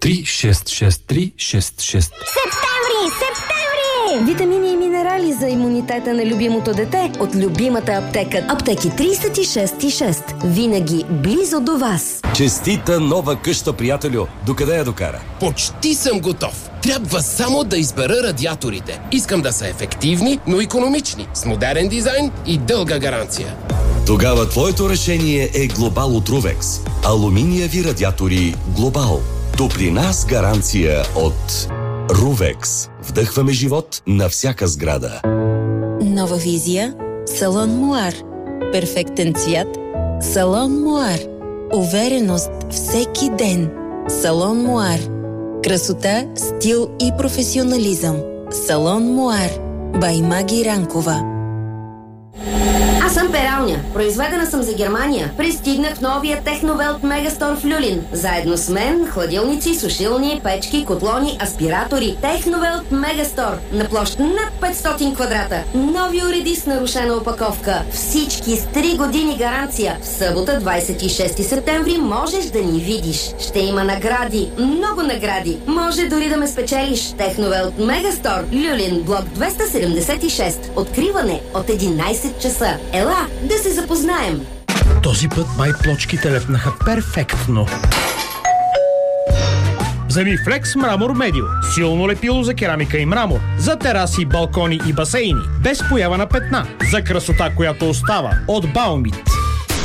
366366. Септември! Витамини и минерали за имунитета на любимото дете от любимата аптека. Аптеки 36,6. Винаги близо до вас. Честита нова къща, приятелю! Докъде я докара? Почти съм готов. Трябва само да избера радиаторите. Искам да са ефективни, но икономични, с модерен дизайн и дълга гаранция. Тогава твоето решение е Глобал от Рувекс. Алуминиеви радиатори Глобал. Топли нас гаранция от Рувекс. Вдъхваме живот на всяка сграда. Нова визия. Салон Муар. Перфектен цвят. Салон Муар. Увереност всеки ден. Салон Муар. Красота, стил и професионализъм. Салон Муар. Бай Маги Ранкова. Аз съм пералня. Произведена съм за Германия. Пристигнах в новия Техновелт Мегастор в Люлин. Заедно с мен хладилници, сушилни, печки, котлони, аспиратори. Техновелт Мегастор на площ над 500 квадрата. Нови уреди с нарушена опаковка. Всички с 3 години гаранция. В събота, 26 септември, можеш да ни видиш. Ще има награди. Много награди. Може дори да ме спечелиш. Техновелт Мегастор, Люлин, блок 276. Откриване от 11 часа. Ела, да се запознаем. Този път плочките лепнаха перфектно. Вземи Флекс Мрамор Медио. Силно лепило за керамика и мрамор. За тераси, балкони и басейни. Без поява на петна. За красота, която остава. От Баумит.